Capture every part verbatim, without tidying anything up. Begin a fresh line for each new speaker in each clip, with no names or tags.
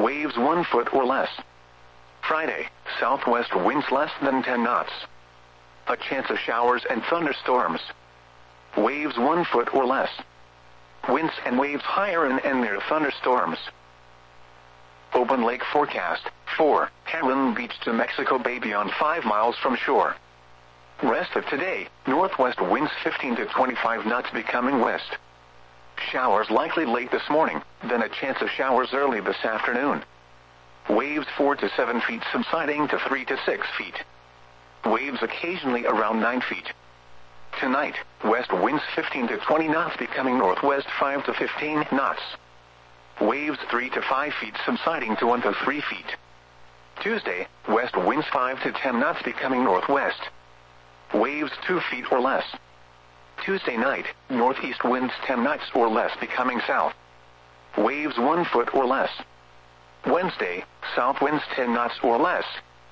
waves one foot or less. Friday, southwest winds less than ten knots. A chance of showers and thunderstorms. Waves one foot or less. Winds and waves higher and, and near thunderstorms. Open lake forecast. four. Heron Beach to Mexico Bay beyond five miles from shore. Rest of today, northwest winds fifteen to twenty-five knots becoming west. Showers likely late this morning, then a chance of showers early this afternoon. Waves four to seven feet subsiding to three to six feet. Waves occasionally around nine feet. Tonight, west winds fifteen to twenty knots becoming northwest five to fifteen knots. Waves three to five feet subsiding to one to three feet. Tuesday, west winds five to ten knots becoming northwest. Waves two feet or less. Tuesday night, northeast winds ten knots or less becoming south. Waves one foot or less. Wednesday, south winds ten knots or less.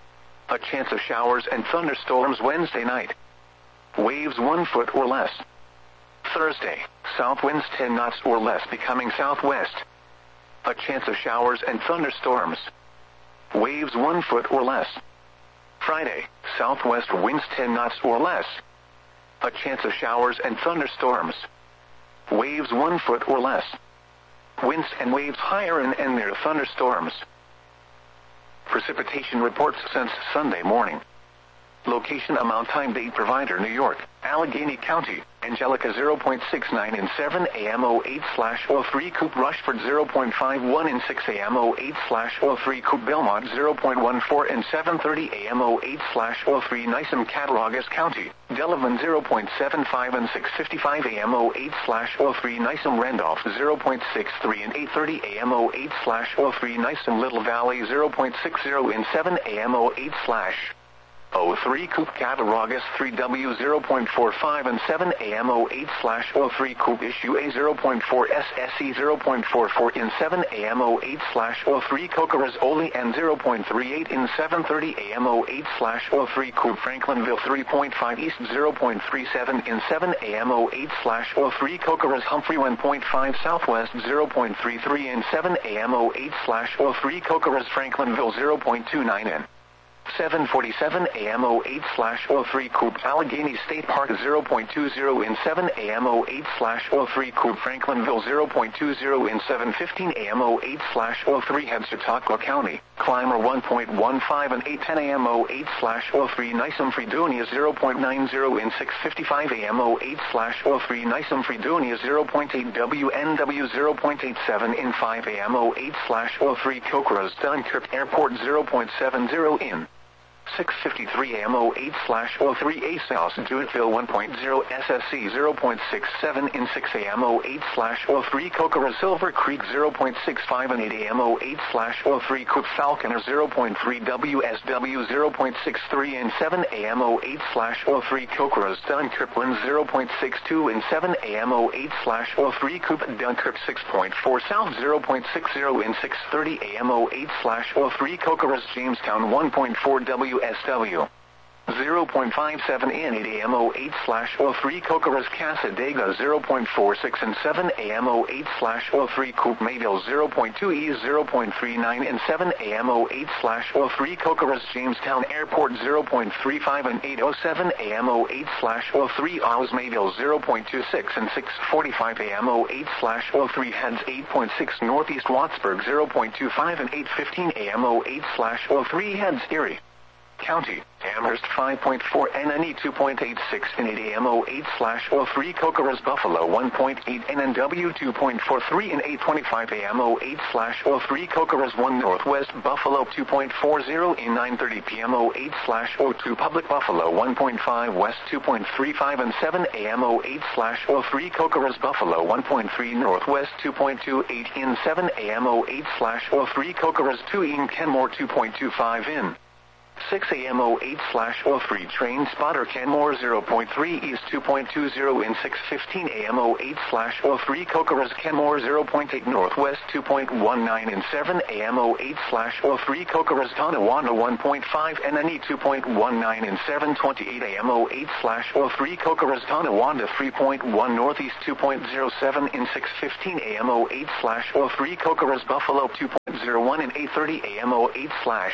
A chance of showers and thunderstorms Wednesday night. Waves one foot or less. Thursday, south winds ten knots or less becoming southwest. A chance of showers and thunderstorms. Waves one foot or less. Friday, southwest winds ten knots or less. A chance of showers and thunderstorms. Waves one foot or less. Winds and waves higher and, and near thunderstorms. Precipitation reports since Sunday morning. Location, amount, time, date, provider, New York, Allegheny County, Angelica zero point six nine and seven A M oh eight slash oh three Coop, Rushford zero point five one and six A M oh eight slash oh three Coop, Belmont zero point one four and seven thirty A M oh eight slash oh three Nysom, Cattaraugus County, Delavan zero point seven five and six fifty-five A M oh eight slash oh three Nysom, Randolph zero point six three and eight thirty A M oh eight slash oh three Nysom, Little Valley zero point six zero and seven A M oh eight slash oh three Coop, Cattaraugus three W zero point four five and seven A M oh eight slash oh three Coop, Issue A zero point four S S E zero point four four in seven A M oh eight slash oh three Cocoras Oli and zero point three eight in seven thirty A M oh eight slash oh three Coop, Franklinville three point five East zero point three seven in seven A M oh eight slash oh three Cocoras Humphrey one point five Southwest zero point three three in seven A M oh eight slash oh three Cocoras Franklinville zero point two nine in seven forty-seven A M oh eight slash oh three Coop, Allegheny State Park zero point two zero in seven A M oh eight slash oh three Coop, Franklinville zero point two zero in seven fifteen A M oh eight slash oh three Head, Chautauqua County, Clymer one point one five and eight ten A M oh eight slash oh three Nysom, Fredonia zero point nine zero in six fifty-five A M oh eight slash oh three Nysom, Fredonia zero point eight W N W zero point eight seven in five A M oh eight slash oh three Cocoras, Dunkirk Airport zero point seven zero in six fifty-three A M oh eight slash oh three A South, Jewettville one point zero S S C zero point six seven in six A M oh eight slash oh three Cocoras, Silver Creek zero point six five and eight A M oh eight slash oh three Coop, Falconer zero point three W S W zero point six three in seven A M oh eight slash oh three Cocoras, Dunkirk Winds zero point six two in seven A M oh eight slash oh three Coop, Dunkirk six point four South zero point six zero in six thirty A M oh eight slash oh three Cocoras, Jamestown one point four W S W zero point five seven in eight A M oh eight slash oh three Cocoras, Casadega zero point four six and seven A M oh eight slash oh three Coop, Mayville zero point two E zero point three nine and seven A M oh eight slash oh three Cocoras, Jamestown Airport zero point three five and eight oh seven A M oh eight slash oh three Oz, Mayville zero point two six and six forty-five A M oh eight slash oh three Heads eight point six Northeast Wattsburg zero point two five and eight fifteen A M oh eight slash oh three Heads, Erie County, Amherst five point four N N E two point eight six in eight A M oh eight slash oh three Cocoras, Buffalo one point eight N N W two point four three in eight twenty-five A M oh eight slash oh three Cocoras, one Northwest Buffalo two point four zero in nine thirty P M oh eight slash oh two Public Buffalo one point five West two point three five and seven A M oh eight slash oh three Cocoras, Buffalo one point three Northwest two point two eight in seven A M oh eight slash oh three Cocoras, two in Kenmore two point two five in six A M oh eight slash oh three train spotter Canmore zero point three east two point two zero in six fifteen A M oh eight slash oh three Cocoras Canmore zero point eight northwest two point one nine in seven A M oh eight slash oh three Cocoras Tonawanda one point five N N E two point one nine in seven twenty-eight A M oh eight slash oh three Cocoras Tonawanda three point one northeast two point oh seven in six fifteen A M oh eight slash oh three Cocoras Buffalo two point oh one in eight thirty A M oh eight slash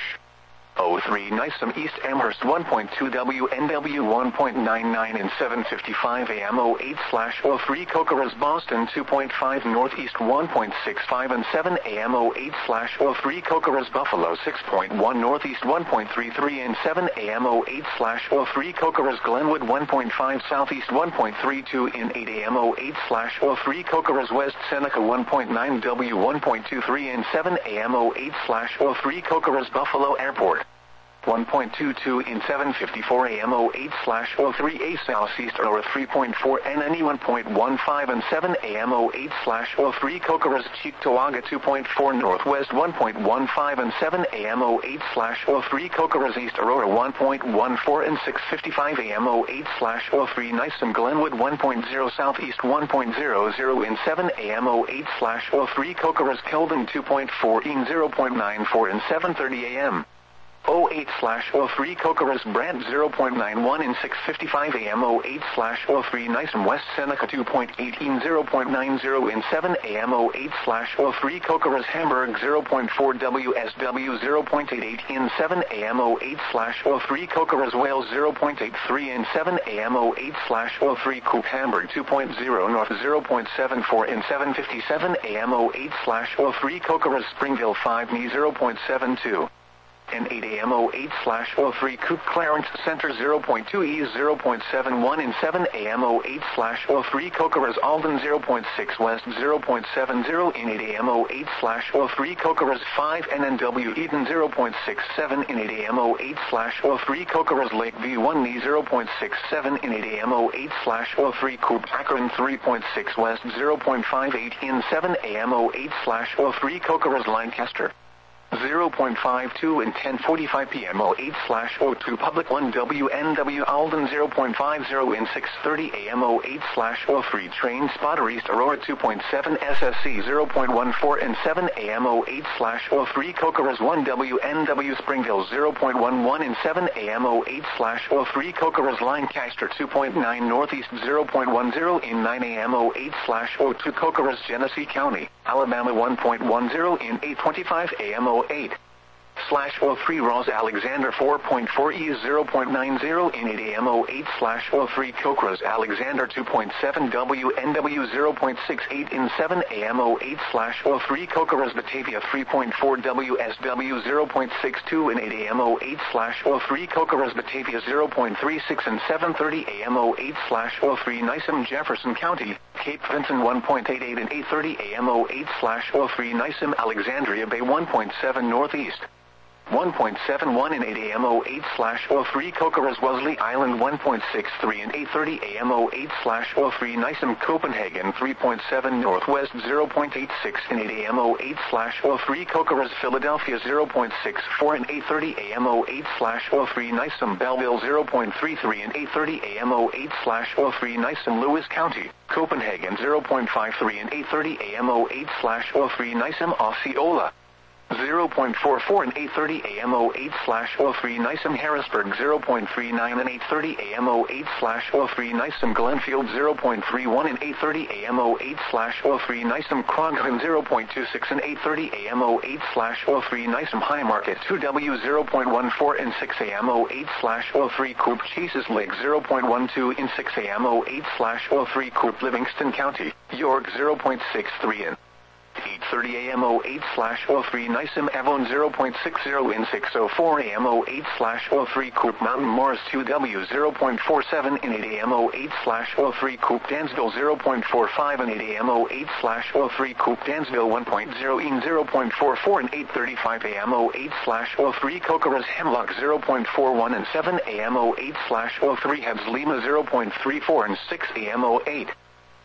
oh three Nysum East Amherst one point two W N W one point nine nine in seven fifty-five A M oh eight slash oh three Cocoras Boston two point five Northeast one point six five and seven A M oh eight slash oh three Cocoras Buffalo six point one Northeast one point three three and seven A M oh eight slash oh three Cocoras Glenwood one point five Southeast one point three two in eight A M oh eight slash oh three Cocoras West Seneca one point nine W one point two three and seven A M oh eight slash oh three Cocoras Buffalo Airport one point two two in seven fifty-four A M oh eight slash oh three A Southeast Aurora three point four N N E one point one five and seven A M oh eight slash oh three Cocoras Cheektowaga two point four Northwest one point one five and seven A M oh eight slash oh three Cocoras East Aurora one point one four and six fifty-five A M oh eight slash oh three Nysum Glenwood one point oh Southeast one point oh oh in seven A M oh eight slash oh three Cocoras Keldon two point four in zero point nine four and seven thirty A M oh eight slash oh three Cocoras Brant zero point nine one in six fifty-five A M oh eight slash oh three Nysum West Seneca two point eight in zero point nine zero in seven A M oh eight slash oh three Cocoras Hamburg zero point four W S W zero point eight eight in seven A M oh eight slash oh three Cocoras Wales zero point eight three in seven A M oh eight slash oh three Coop Hamburg two point oh North zero point seven four in seven fifty-seven A M oh eight slash oh three Cocoras Springville five N E zero point seven two and eight A M oh eight slash oh three Coop Clarence Center zero point two E zero point seven one in seven A M oh eight slash oh three Cocoras Alden zero point six West zero point seven zero in eight A M oh eight slash oh three Cocoras five N N W Eden zero point six seven in eight A M oh eight slash oh three Cocoras Lakeview one N E zero point six seven in eight A M oh eight slash oh three Coop Akron three point six West zero point five eight in seven A M oh eight slash oh three Cocoras Lancaster zero point five two and ten forty-five P M oh eight slash oh two Public one W N W Alden zero point five zero in six thirty A M oh eight slash oh three Train Spotter East Aurora two point seven S S C zero point one four and seven A M oh eight slash oh three Cocoras one W N W Springville zero point one one and seven A M oh eight slash oh three Cocoras Lancaster two point nine Northeast zero point one zero in nine A M oh eight slash oh two Cocoras Genesee County, Alabama one point one zero in eight twenty-five A M oh eight slash oh three Ross Alexander four point four E zero point nine zero in eight A M oh eight slash oh three Cocoras Alexander two point seven W N W zero point six eight in seven A M oh eight slash oh three Cocoras Batavia three point four W S W zero point six two in eight A M oh eight slash oh three Cocoras Batavia zero point three six and seven thirty A M oh eight slash oh three Nysum Jefferson County, Cape Vincent one point eight eight and eight thirty A M oh eight slash oh three Nysum Alexandria Bay one point seven Northeast one point seven one in eight A M oh eight slash oh three Cocoras Wellesley Island one point six three and eight thirty A M oh eight slash oh three Nysum Copenhagen three point seven Northwest zero point eight six and eight A M oh eight slash oh three Cocoras Philadelphia zero point six four and eight thirty A M oh eight slash oh three Nysum Belleville zero point three three and eight thirty A M oh eight slash oh three Nysum Lewis County, Copenhagen zero point five three and eight thirty A M oh eight slash oh three Nysum Osceola zero point four four and eight thirty A M oh eight slash oh three Nysum Harrisburg zero point three nine and eight thirty A M oh eight slash oh three Nysum Glenfield zero point three one and eight thirty A M oh eight slash oh three Nysum Kroghan zero point two six and eight thirty A M oh eight slash oh three Nysum High Market two W zero point one four and six A M oh eight slash oh three Coop Cheeses Lake zero point one two in six A M oh eight slash oh three Coop Livingston County, York zero point six three in eight thirty A M oh eight slash oh three Nysum Avon zero point six zero in six oh four A M oh eight slash oh three Coop Mountain Morris two W zero point four seven in eight A M oh eight slash oh three Coop Dansville zero point four five and eight A M oh eight slash oh three Coop Dansville one point oh in zero point four four and eight thirty-five A M oh eight slash oh three Cocoras Hemlock zero point four one and seven A M oh eight slash oh three Hebs Lima zero point three four and six A M oh eight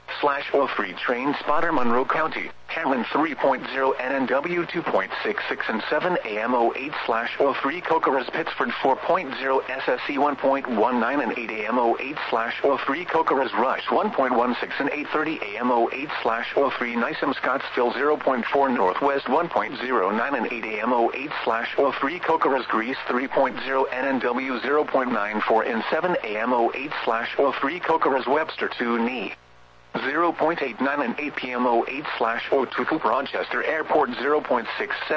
slash oh three train spotter Monroe County, Cameron three point oh N N W two point six six and seven A M oh eight slash oh three Cocoras Pittsford four point oh S S E one point one nine and eight A M oh eight slash oh three Cocoras Rush one point one six and eight thirty A M oh eight slash oh three Nisam Scottsville zero point four Northwest one point oh nine and eight A M oh eight slash oh three Cocoras Grease three point oh N N W zero point nine four and seven A M oh eight slash oh three Cocoras Webster two N E zero point eight nine and eight P M oh eight slash oh two Coop Rochester Airport zero point six seven